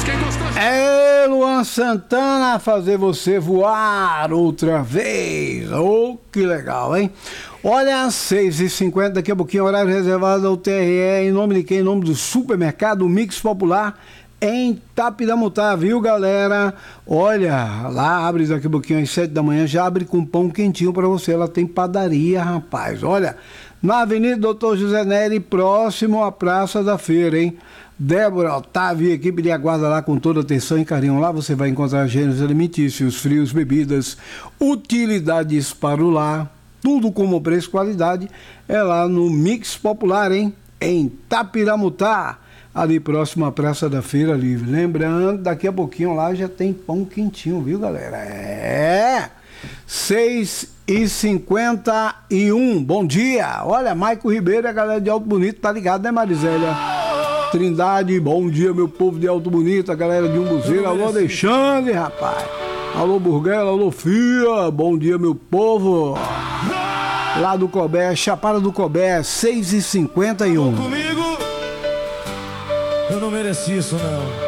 É Luan Santana, fazer você voar outra vez. Oh, que legal, hein? Olha, 6h50, daqui a pouquinho, horário reservado ao TRE, em nome de quem? Em nome do Supermercado Mix Popular, em Tapiramutá, viu, galera? Olha, lá abre daqui a pouquinho às 7 da manhã, já abre com pão quentinho pra você. Ela tem padaria, rapaz. Olha, na Avenida Doutor José Neri, próximo à Praça da Feira, hein? Débora, Otávio e equipe de aguarda lá com toda atenção e carinho. Lá você vai encontrar gêneros alimentícios, frios, bebidas, utilidades para o lar, tudo com bom preço e qualidade. É lá no Mix Popular, hein? Em Tapiramutá, ali próximo à Praça da Feira Livre. Lembrando, daqui a pouquinho lá já tem pão quentinho, viu, galera? É! 6h51, bom dia! Olha, Maico Ribeiro e a galera de Alto Bonito, tá ligado, né, Marizélia? Trindade, bom dia, meu povo de Alto Bonito, a galera de Umbuzeiro, alô, Alexandre, rapaz! Alô, Burguela, alô, Fia, bom dia, meu povo! Lá do Cobé, Chapada do Cobé, 6h51. Comigo, eu não mereci isso, não.